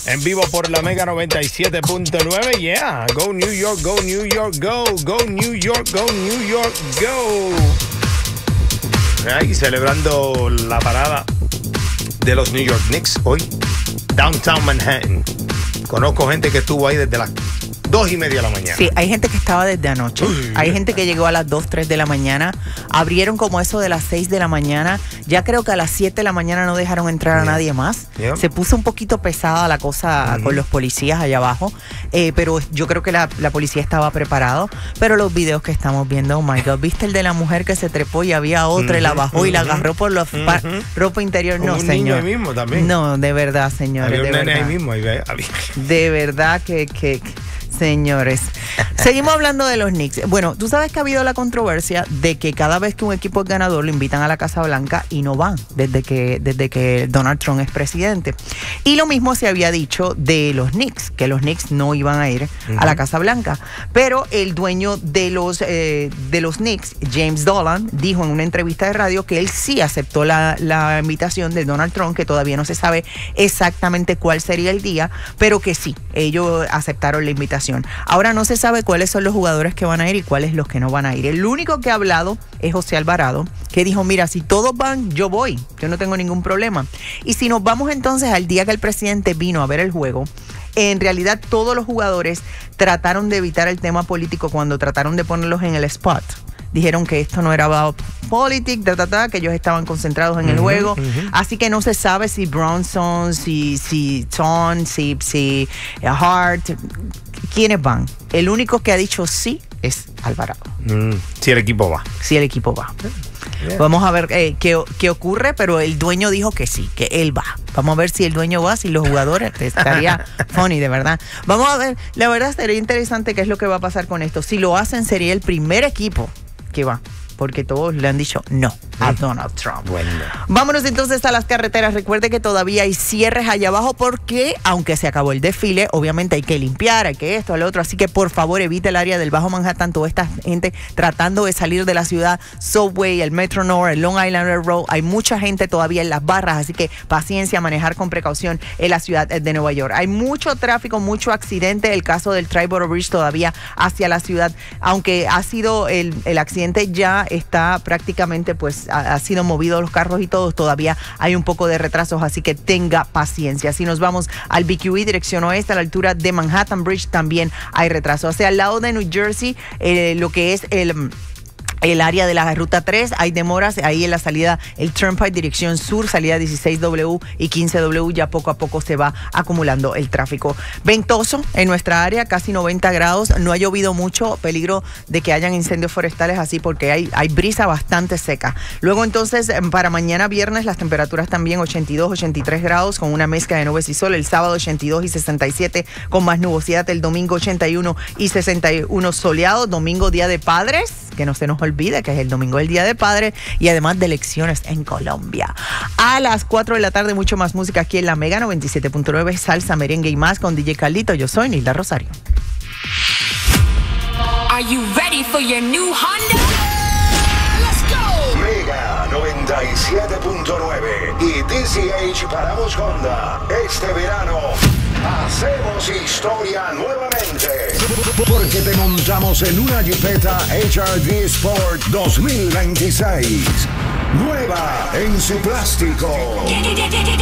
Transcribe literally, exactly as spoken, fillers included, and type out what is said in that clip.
En vivo por la Mega noventa y siete punto nueve. Yeah, go New York, go New York, go, go New York, go New York, go. Ahí celebrando la parada de los New York Knicks hoy, Downtown Manhattan. Conozco gente que estuvo ahí desde las dos y media de la mañana. Sí, hay gente que estaba desde anoche. Uy, hay gente que llegó a las dos, tres de la mañana. Abrieron como eso de las seis de la mañana. Ya creo que a las siete de la mañana no dejaron entrar yeah. a nadie más. Yeah. Se puso un poquito pesada la cosa uh-huh. con los policías allá abajo. Eh, pero yo creo que la, la policía estaba preparado. Pero los videos que estamos viendo, oh my God, ¿viste el de la mujer que se trepó y había otra uh-huh. y la bajó uh-huh. y la agarró por la uh-huh. ropa interior? No, un señor. Niño ahí mismo también. No, de verdad, señores. Había un de nene verdad. ahí mismo. Ahí había. De verdad que... que Señores, seguimos hablando de los Knicks. Bueno, tú sabes que ha habido la controversia de que cada vez que un equipo es ganador lo invitan a la Casa Blanca y no van desde que, desde que Donald Trump es presidente. Y lo mismo se había dicho de los Knicks, que los Knicks no iban a ir uh-huh. a la Casa Blanca. Pero el dueño de los, eh, de los Knicks, James Dolan, dijo en una entrevista de radio que él sí aceptó la, la invitación de Donald Trump, que todavía no se sabe exactamente cuál sería el día, pero que sí, ellos aceptaron la invitación. Ahora no se sabe cuáles son los jugadores que van a ir y cuáles los que no van a ir. El único que ha hablado es José Alvarado, que dijo, mira, si todos van, yo voy, yo no tengo ningún problema. Y si nos vamos entonces al día que el presidente vino a ver el juego, en realidad todos los jugadores trataron de evitar el tema político cuando trataron de ponerlos en el spot. Dijeron que esto no era about politics, ta, ta, ta, que ellos estaban concentrados en uh-huh, el juego. Uh-huh. Así que no se sabe si Bronson, si, si Ton, si, si Hart, quiénes van. El único que ha dicho sí es Alvarado. Mm, si el equipo va. Si el equipo va. Yeah. Vamos a ver eh, qué, qué ocurre, pero el dueño dijo que sí, que él va. Vamos a ver si el dueño va, si los jugadores, estaría funny, de verdad. Vamos a ver, la verdad sería interesante qué es lo que va a pasar con esto. Si lo hacen, sería el primer equipo que va, porque todos le han dicho no a Donald Trump. Bueno. Vámonos entonces a las carreteras. Recuerde que todavía hay cierres allá abajo porque, aunque se acabó el desfile, obviamente hay que limpiar, hay que esto, lo otro. Así que por favor evite el área del Bajo Manhattan. Toda esta gente tratando de salir de la ciudad. Subway, el Metro North, el Long Island Railroad. Hay mucha gente todavía en las barras, así que paciencia, manejar con precaución en la ciudad de Nueva York. Hay mucho tráfico, mucho accidente. El caso del Triborough Bridge todavía hacia la ciudad, aunque ha sido el, el accidente ya está prácticamente pues ha, ha sido movido los carros y todos, todavía hay un poco de retrasos, así que tenga paciencia. Si nos vamos al B Q E dirección oeste a la altura de Manhattan Bridge también hay retraso. Hacia el lado de New Jersey, eh, lo que es el El área de la ruta tres, hay demoras ahí en la salida, el Turnpike dirección sur, salida dieciséis W y quince W, ya poco a poco se va acumulando el tráfico. Ventoso en nuestra área, casi noventa grados, no ha llovido mucho, peligro de que hayan incendios forestales así porque hay, hay brisa bastante seca. Luego entonces para mañana viernes las temperaturas también ochenta y dos, ochenta y tres grados con una mezcla de nubes y sol, el sábado ochenta y dos y sesenta y siete con más nubosidad, el domingo ochenta y uno y sesenta y uno soleado, domingo día de padres, que no se nos olvide que es el domingo el Día de Padre y además de elecciones en Colombia. A las cuatro de la tarde mucho más música aquí en la Mega noventa y siete punto nueve, salsa, merengue y más con D J Carlito. Yo soy Nilda Rosario. Are you ready for your new Honda? Let's go. Mega noventa y siete punto nueve y D C H Paramos Honda. Este verano hacemos historia nuevamente, porque te montamos en una Jeepeta H R V Sport dos mil veintiséis. Nueva en su plástico.